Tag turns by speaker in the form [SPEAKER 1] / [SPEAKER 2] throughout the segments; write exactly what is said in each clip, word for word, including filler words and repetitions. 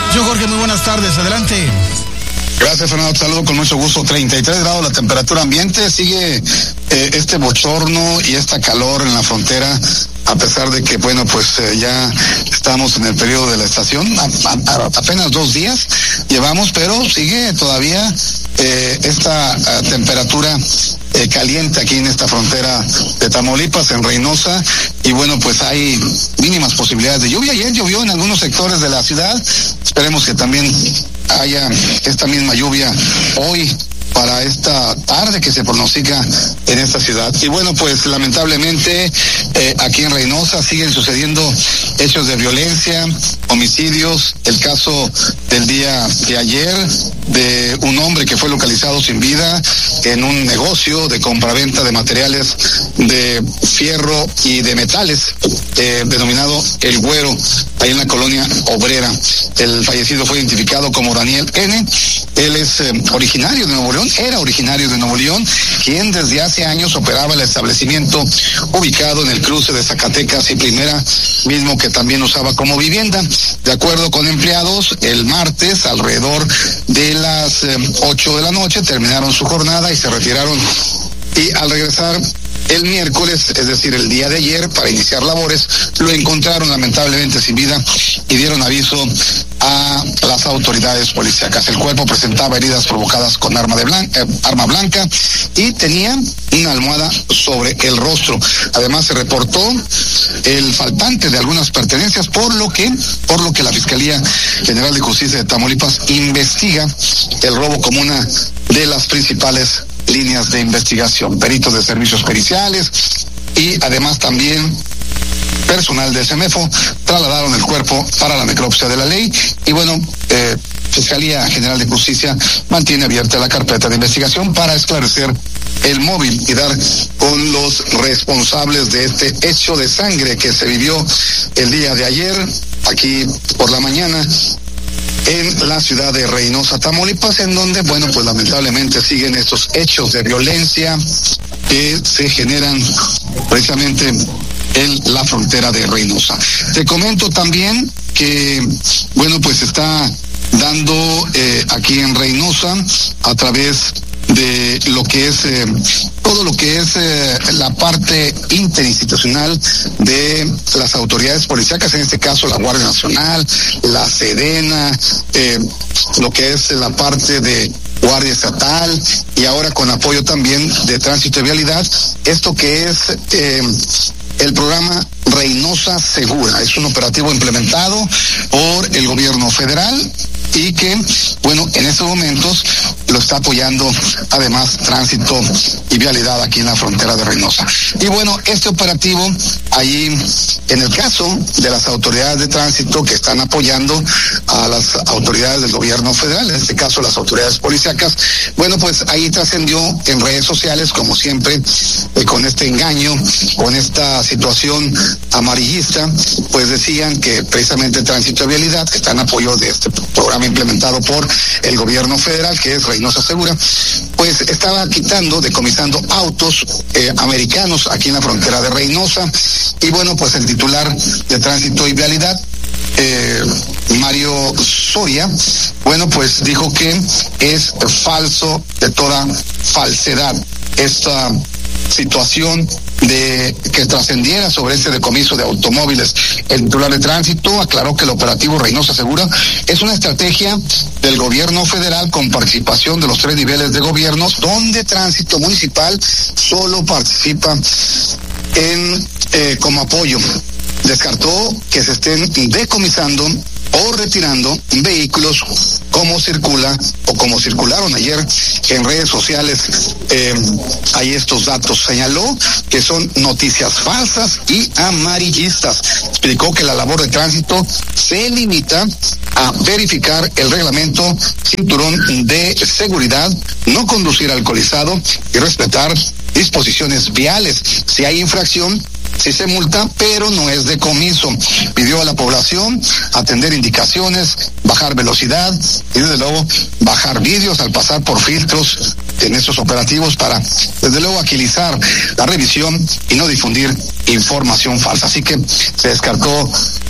[SPEAKER 1] Yo, Jorge, muy buenas tardes, adelante.
[SPEAKER 2] Gracias, Fernando, te saludo con mucho gusto. treinta y tres grados la temperatura ambiente, sigue eh, este bochorno y esta calor en la frontera, a pesar de que, bueno, pues eh, ya estamos en el periodo de la estación, a, a, a, apenas dos días llevamos, pero sigue todavía eh, esta a, temperatura eh, caliente aquí en esta frontera de Tamaulipas, en Reynosa, y bueno, pues hay mínimas posibilidades de lluvia. Ayer llovió en algunos sectores de la ciudad, esperemos que también haya esta misma lluvia hoy para esta tarde que se pronostica en esta ciudad. Y bueno, pues lamentablemente eh, aquí en Reynosa siguen sucediendo hechos de violencia, homicidios. El caso del día de ayer de un hombre que fue localizado sin vida en un negocio de compraventa de materiales de fierro y de metales, eh, denominado El Güero, ahí en la colonia obrera. El fallecido fue identificado como Daniel N. Él es eh, originario de Nuevo León, era originario de Nuevo León, quien desde hace años operaba el establecimiento ubicado en el cruce de Zacatecas y Primera, mismo que también usaba como vivienda. De acuerdo con empleados, el martes, alrededor de las eh, ocho de la noche, terminaron su jornada y se retiraron. Y al regresar el miércoles, es decir, el día de ayer, para iniciar labores, lo encontraron lamentablemente sin vida y dieron aviso a las autoridades policíacas. El cuerpo presentaba heridas provocadas con arma de blanca, eh, arma blanca y tenía una almohada sobre el rostro. Además, se reportó el faltante de algunas pertenencias, por lo que, por lo que la Fiscalía General de Justicia de Tamaulipas investiga el robo como una de las principales líneas de investigación. Peritos de servicios periciales y además también personal de CEMEFO trasladaron el cuerpo para la necropsia de la ley. Y bueno, eh, Fiscalía General de Justicia mantiene abierta la carpeta de investigación para esclarecer el móvil y dar con los responsables de este hecho de sangre que se vivió el día de ayer aquí por la mañana en la ciudad de Reynosa, Tamaulipas, en donde, bueno, pues lamentablemente siguen estos hechos de violencia que se generan precisamente en la frontera de Reynosa. Te comento también que, bueno, pues está dando eh, aquí en Reynosa a través de lo que es eh, todo lo que es eh, la parte interinstitucional de las autoridades policíacas, en este caso la Guardia Nacional, la Sedena, eh, lo que es la parte de Guardia Estatal y ahora con apoyo también de Tránsito y Vialidad, esto que es eh, el programa Reynosa Segura. Es un operativo implementado por el gobierno federal y que, bueno, en estos momentos lo está apoyando además Tránsito y Vialidad aquí en la frontera de Reynosa. Y bueno, este operativo, allí en el caso de las autoridades de tránsito que están apoyando a las autoridades del gobierno federal, en este caso las autoridades policíacas, bueno, pues ahí trascendió en redes sociales, como siempre, eh, con este engaño, con esta situación amarillista, pues decían que precisamente Tránsito y Vialidad, que está en apoyo de este programa implementado por el gobierno federal, que es Reynosa Segura, pues estaba quitando, decomisando autos eh, americanos aquí en la frontera de Reynosa. Y bueno, pues el titular de Tránsito y Vialidad, eh, Mario Soria, bueno, pues dijo que es falso, de toda falsedad, esta situación de que trascendiera sobre este decomiso de automóviles. El titular de Tránsito aclaró que el operativo Reynosa Segura es una estrategia del gobierno federal con participación de los tres niveles de gobierno, donde Tránsito Municipal solo participa en eh, como apoyo. Descartó que se estén decomisando o retirando vehículos como circula o como circularon ayer en redes sociales. Eh, hay estos datos. Señaló que son noticias falsas y amarillistas. Explicó que la labor de Tránsito se limita a verificar el reglamento, cinturón de seguridad, no conducir alcoholizado y respetar disposiciones viales. Si hay infracción, sí se multa, pero no es decomiso. Pidió a la población atender indicaciones, bajar velocidad y desde luego bajar vídeos al pasar por filtros en estos operativos para desde luego agilizar la revisión y no difundir información falsa. Así que se descartó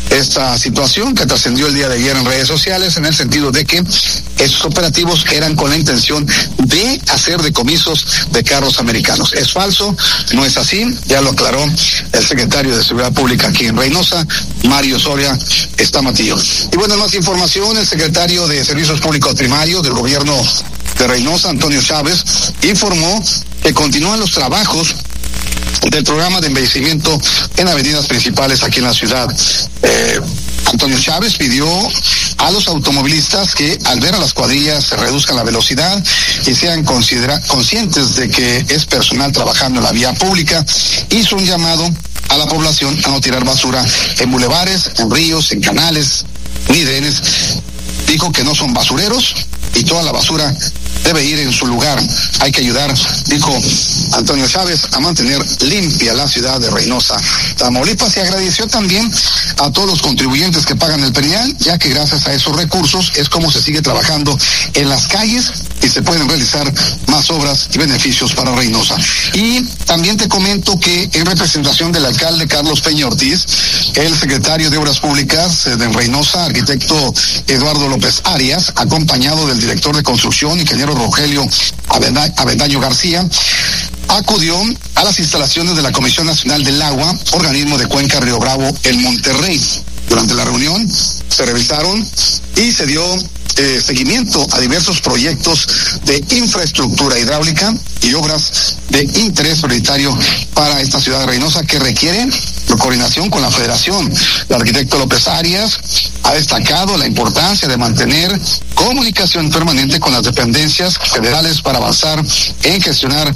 [SPEAKER 2] esta situación que trascendió el día de ayer en redes sociales, en el sentido de que estos operativos eran con la intención de hacer decomisos de carros americanos. Es falso, no es así, ya lo aclaró el secretario de Seguridad Pública aquí en Reynosa, Mario Soria Estamatillo. Y bueno, más información, el secretario de Servicios Públicos Primarios del gobierno de Reynosa, Antonio Chávez, informó que continúan los trabajos del programa de embellecimiento en avenidas principales aquí en la ciudad. Eh, Antonio Chávez pidió a los automovilistas que al ver a las cuadrillas se reduzcan la velocidad y sean considera- conscientes de que es personal trabajando en la vía pública. Hizo un llamado a la población a no tirar basura en bulevares, en ríos, en canales, ni drenes. Dijo que no son basureros y toda la basura debe ir en su lugar. Hay que ayudar, dijo Antonio Chávez, a mantener limpia la ciudad de Reynosa, Tamaulipas, y agradeció también a todos los contribuyentes que pagan el predial, ya que gracias a esos recursos es como se sigue trabajando en las calles y se pueden realizar más obras y beneficios para Reynosa. Y también te comento que en representación del alcalde Carlos Peña Ortiz, el secretario de Obras Públicas de Reynosa, arquitecto Eduardo López Arias, acompañado del director de construcción, ingeniero Rogelio Avendaño García, acudió a las instalaciones de la Comisión Nacional del Agua, organismo de Cuenca Río Bravo en Monterrey. Durante la reunión se revisaron y se dio eh, seguimiento a diversos proyectos de infraestructura hidráulica y obras de interés prioritario para esta ciudad de Reynosa que requieren coordinación con la Federación. El arquitecto López Arias ha destacado la importancia de mantener comunicación permanente con las dependencias federales para avanzar en gestionar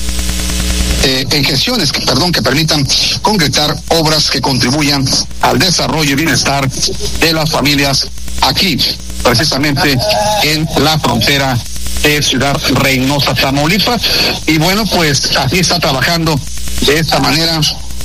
[SPEAKER 2] Eh, en gestiones que, perdón, que permitan concretar obras que contribuyan al desarrollo y bienestar de las familias aquí, precisamente en la frontera de Ciudad Reynosa, Tamaulipas. Y bueno, pues así está trabajando de esta manera,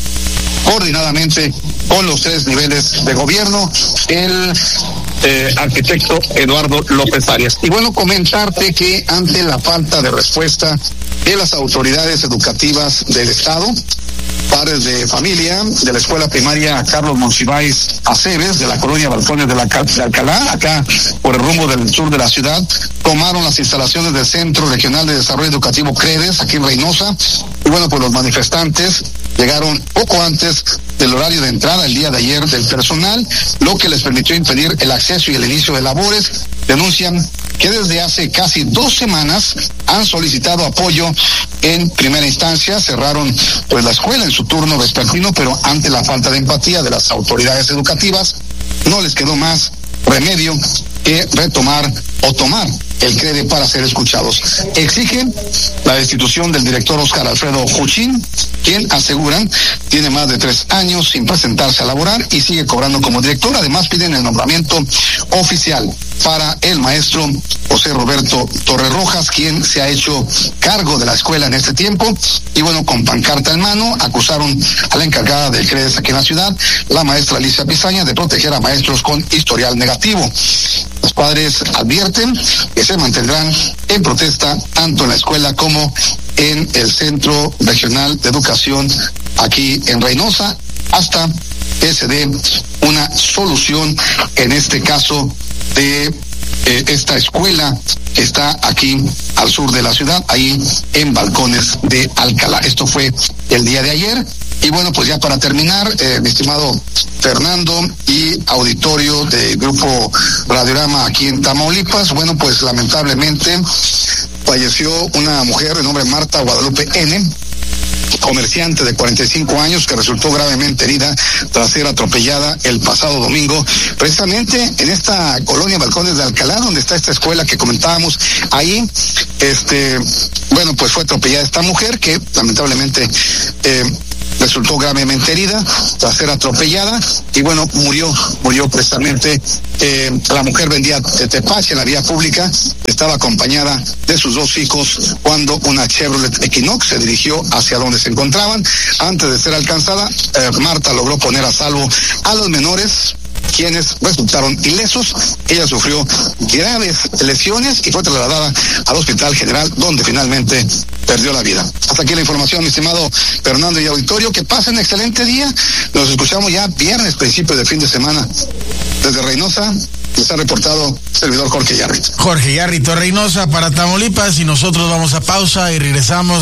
[SPEAKER 2] coordinadamente con los tres niveles de gobierno, el eh, arquitecto Eduardo López Arias. Y bueno, comentarte que ante la falta de respuesta de las autoridades educativas del Estado, padres de familia de la escuela primaria Carlos Monsiváis Aceves de la colonia Balcones de, la, de Alcalá, acá por el rumbo del sur de la ciudad, tomaron las instalaciones del Centro Regional de Desarrollo Educativo CREDES aquí en Reynosa. Y bueno, pues los manifestantes llegaron poco antes del horario de entrada el día de ayer del personal, lo que les permitió impedir el acceso y el inicio de labores. Denuncian que desde hace casi dos semanas han solicitado apoyo en primera instancia, cerraron pues la escuela en su turno vespertino, pero ante la falta de empatía de las autoridades educativas, no les quedó más remedio que retomar o tomar el CREDE para ser escuchados. Exigen la destitución del director Óscar Alfredo Juchín, quien aseguran tiene más de tres años sin presentarse a laborar y sigue cobrando como director. Además piden el nombramiento oficial para el maestro José Roberto Torres Rojas, quien se ha hecho cargo de la escuela en este tiempo. Y bueno, con pancarta en mano, acusaron a la encargada del CREDES aquí en la ciudad, la maestra Alicia Pizaña, de proteger a maestros con historial negativo. Los padres advierten que se mantendrán en protesta tanto en la escuela como en el Centro Regional de Educación aquí en Reynosa hasta que se dé una solución en este caso de eh, esta escuela que está aquí al sur de la ciudad, ahí en Balcones de Alcalá. Esto fue el día de ayer. Y bueno, pues ya para terminar, eh, mi estimado Fernando y auditorio de Grupo Radiorama aquí en Tamaulipas, bueno, pues lamentablemente falleció una mujer de nombre Marta Guadalupe N., comerciante de cuarenta y cinco años, que resultó gravemente herida tras ser atropellada el pasado domingo, precisamente en esta colonia Balcones de Alcalá, donde está esta escuela que comentábamos. Ahí, este, bueno, pues fue atropellada esta mujer que lamentablemente eh, resultó gravemente herida tras ser atropellada y bueno, murió, murió precisamente. Eh, la mujer vendía tepache en la vía pública, estaba acompañada de sus dos hijos cuando una Chevrolet Equinox se dirigió hacia donde se encontraban. Antes de ser alcanzada, eh, Marta logró poner a salvo a los menores, quienes resultaron ilesos. Ella sufrió graves lesiones y fue trasladada al Hospital General, donde finalmente perdió la vida. Hasta aquí la información, mi estimado Fernando y auditorio. Que pasen excelente día. Nos escuchamos ya viernes, principio de fin de semana. Desde Reynosa les ha reportado servidor Jorge Yarrito.
[SPEAKER 1] Jorge Yarrito, Reynosa para Tamaulipas, y nosotros vamos a pausa y regresamos.